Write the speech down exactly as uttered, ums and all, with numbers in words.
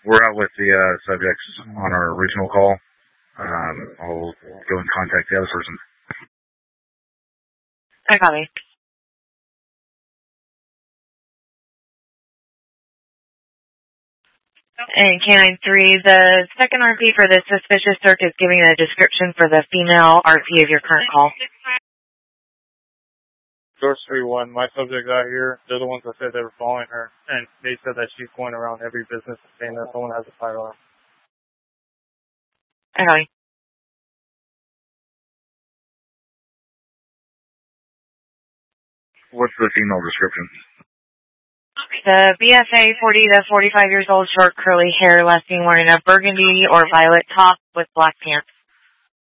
we're out with the uh, subjects on our original call. Um, I'll go and contact the other person. I copy. And Canine three, the second R P for this suspicious search is giving a description for the female R P of your current call. Source three one, my subject's out here. They're the ones that said they were following her, and they said that she's going around every business saying that someone has a firearm. I copy. What's the female description? The B F A, forty to forty-five years old, short curly hair, last seen wearing a burgundy or violet top with black pants.